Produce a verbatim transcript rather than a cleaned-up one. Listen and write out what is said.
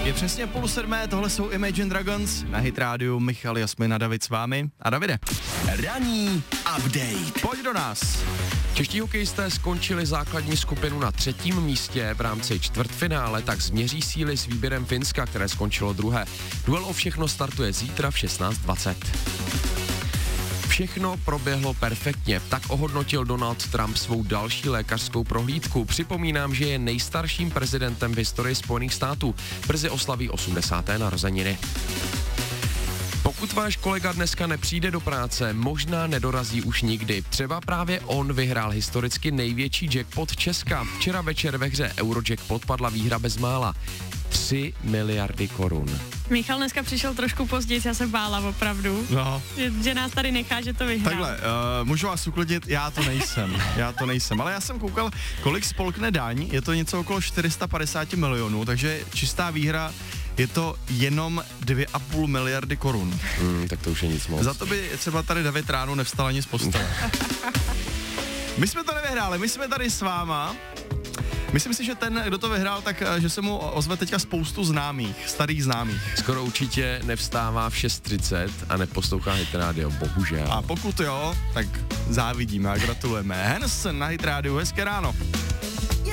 Je přesně půl sedmé, tohle jsou Imagine Dragons, na Hit Rádiu Michal, Jasmina, David s vámi. A Davide. Ranní update. Pojď do nás. Čeští hokejisté skončili základní skupinu na třetím místě v rámci čtvrtfinále, tak změří síly s výběrem Finska, které skončilo druhé. Duel o všechno startuje zítra v šestnáct dvacet. Všechno proběhlo perfektně, tak ohodnotil Donald Trump svou další lékařskou prohlídku. Připomínám, že je nejstarším prezidentem v historii Spojených států. Brzy oslaví osmdesáté narozeniny. Pokud váš kolega dneska nepřijde do práce, možná nedorazí už nikdy. Třeba právě on vyhrál historicky největší jackpot Česka. Včera večer ve hře Eurojackpot padla výhra bezmála. tři miliardy korun. Michal dneska přišel trošku později, já se bála opravdu, No. že, že nás tady nechá, že to vyhrál. Takhle, uh, můžu vás uklidnit, já to nejsem, já to nejsem, ale já jsem koukal, kolik spolkne daň, je to něco okolo čtyři sta padesát milionů, takže čistá výhra je to jenom dvě a půl miliardy korun. Hmm, tak to už je nic moc. Za to by třeba tady David ráno nevstal ani z postele. My jsme to nevyhráli, my jsme tady s váma. Myslím si, že ten, kdo to vyhrál, tak že se mu ozve teďka spoustu známých, starých známých. Skoro určitě nevstává v šest třicet a neposlouchá Hit Radio, bohužel. A pokud jo, tak závidíme a gratulujeme. Hanson na Hit Radio, hezké ráno.